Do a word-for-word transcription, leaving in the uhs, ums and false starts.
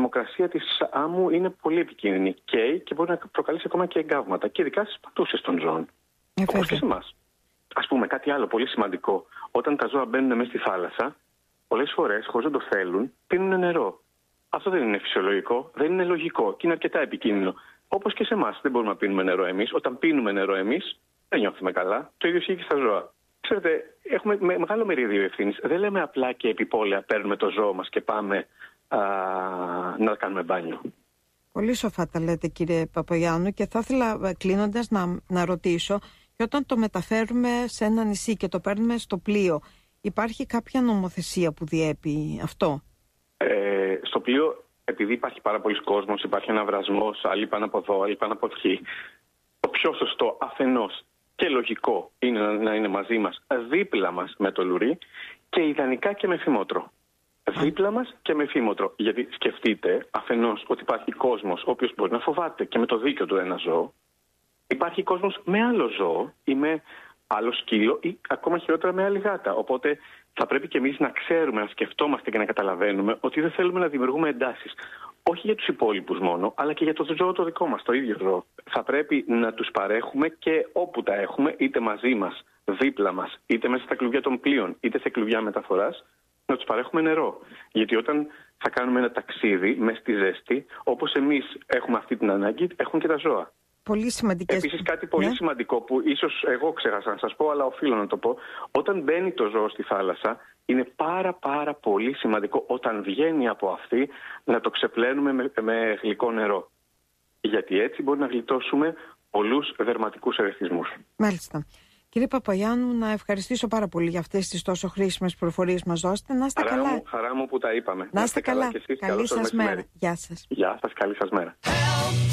θερμοκρασία της άμμου είναι πολύ επικίνδυνη. Καίει και μπορεί να προκαλέσει ακόμα και εγκάβματα. Και ειδικά στις πατούσες των ζώων. Όπως και σε εμάς. Ας πούμε κάτι άλλο πολύ σημαντικό. Όταν τα ζώα μπαίνουν μέσα στη θάλασσα, πολλές φορές, χωρίς να το θέλουν, πίνουν νερό. Αυτό δεν είναι φυσιολογικό, δεν είναι λογικό και είναι αρκετά επικίνδυνο. Όπως και σε εμάς, δεν μπορούμε να πίνουμε νερό εμείς. Όταν πίνουμε νερό εμείς, δεν νιώθουμε καλά. Το ίδιο ισχύει και στα ζώα. Ξέρετε, έχουμε με μεγάλο μερίδιο ευθύνης. Δεν λέμε απλά και επιπόλαια παίρνουμε το ζώο μας και πάμε α, να κάνουμε μπάνιο. Πολύ σοφά τα λέτε, κύριε Παπαγιάννου, και θα ήθελα κλείνοντας να, να ρωτήσω, και όταν το μεταφέρουμε σε ένα νησί και το παίρνουμε στο πλοίο, υπάρχει κάποια νομοθεσία που διέπει αυτό? Ε, στο πλοίο, επειδή υπάρχει πάρα πολλοί κόσμος, υπάρχει ένα βρασμός, άλλοι πάνε από εδώ, άλλοι πάνε από εκεί. Το πιο σωστό αφενός και λογικό είναι να είναι μαζί μας, δίπλα μας με το λουρί και ιδανικά και με φήμοτρο. Δίπλα μας και με φήμοτρο. Γιατί σκεφτείτε αφενός ότι υπάρχει κόσμος ο οποίος μπορεί να φοβάται και με το δίκιο του ένα ζώο. Υπάρχει κόσμος με άλλο ζώο ή με άλλο σκύλο ή ακόμα χειρότερα με άλλη γάτα. Οπότε θα πρέπει και εμείς να ξέρουμε, να σκεφτόμαστε και να καταλαβαίνουμε ότι δεν θέλουμε να δημιουργούμε εντάσεις. Όχι για τους υπόλοιπους μόνο, αλλά και για το ζώο το δικό μας, το ίδιο ζώο. Θα πρέπει να τους παρέχουμε και όπου τα έχουμε, είτε μαζί μας, δίπλα μας, είτε μέσα στα κλουβιά των πλοίων, είτε σε κλουβιά μεταφοράς, να τους παρέχουμε νερό. Γιατί όταν θα κάνουμε ένα ταξίδι μέσα στη ζέστη, όπως εμείς έχουμε αυτή την ανάγκη, έχουν και τα ζώα. Πολύ σημαντικές... Επίσης κάτι πολύ ναι. σημαντικό που ίσως εγώ ξέχασα να σας πω, αλλά οφείλω να το πω. Όταν μπαίνει το ζώο στη θάλασσα, είναι πάρα πάρα πολύ σημαντικό όταν βγαίνει από αυτή να το ξεπλένουμε με, με γλυκό νερό. Γιατί έτσι μπορεί να γλιτώσουμε πολλούς δερματικούς ερεθισμούς. Μάλιστα. Κύριε Παπαγιάννου, να ευχαριστήσω πάρα πολύ για αυτές τις τόσο χρήσιμες πληροφορίες μας δώσετε. Να είστε χαρά καλά. Μου, χαρά μου που τα είπαμε. Να είστε καλά. καλά και εσείς, καλή σας μέρα. Γεια σας. Γεια σας, καλή σας μέρα.